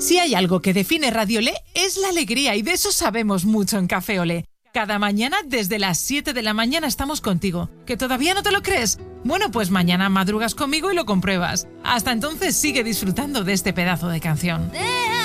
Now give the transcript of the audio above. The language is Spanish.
Si hay algo que define Radio Olé es la alegría y de eso sabemos mucho en Café Olé. Cada mañana desde las 7 de la mañana estamos contigo. ¿Que todavía no te lo crees? Bueno, pues mañana madrugas conmigo y lo compruebas. Hasta entonces sigue disfrutando de este pedazo de canción.